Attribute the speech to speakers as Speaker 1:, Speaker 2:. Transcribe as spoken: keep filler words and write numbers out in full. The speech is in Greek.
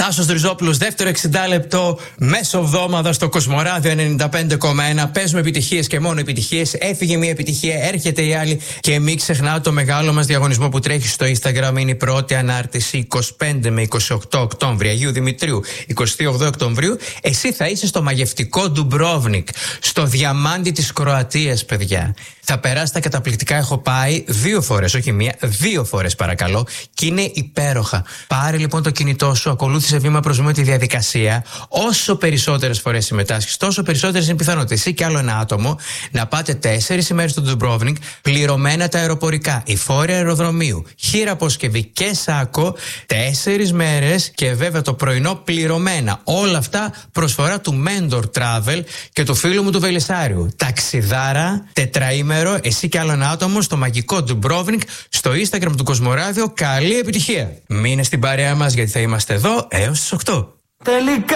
Speaker 1: Τάσος Ριζόπουλος, δεύτερο εξήντα λεπτό, μεσοβδόμαδα στο Κοσμοράδιο ενενήντα πέντε κόμμα ένα. Παίζουμε επιτυχίες και μόνο επιτυχίες. Έφυγε μια επιτυχία, έρχεται η άλλη. Και μην ξεχνάτε το μεγάλο μας διαγωνισμό που τρέχει στο Instagram. Είναι η πρώτη ανάρτηση είκοσι πέντε με είκοσι οκτώ Οκτώβρη. Αγίου Δημητρίου, εικοστή όγδοη Οκτωβρίου. Εσύ θα είσαι στο μαγευτικό Ντουμπρόβνικ, στο διαμάντι της Κροατίας, παιδιά. Θα περάσετε καταπληκτικά. Έχω πάει δύο φορές, όχι μία, δύο φορές παρακαλώ, και είναι υπέροχα. Πάρε λοιπόν το κινητό σου, ακολούθησε βήμα προς βήμα τη διαδικασία. Όσο περισσότερες φορές συμμετάσχεις, τόσο περισσότερες είναι πιθανότητες εσύ και άλλο ένα άτομο να πάτε τέσσερις ημέρες στο Ντουμπρόβνικ, πληρωμένα τα αεροπορικά, η φόρια αεροδρομίου, χείρα αποσκευή και σάκο, τέσσερις μέρες και βέβαια το πρωινό πληρωμένα. Όλα αυτά προσφορά του Mentor Travel και του φίλου μου του Βελισσάριου. Ταξιδάρα, τετραήμερο, εσύ και άλλο ένα άτομο στο μαγικό Ντουμπρόβνικ, στο Instagram του Κοσμοράδιο. Καλή επιτυχία! Μείνε στην παρέα μας γιατί θα είμαστε εδώ έως τις οκτώ. Τελικά!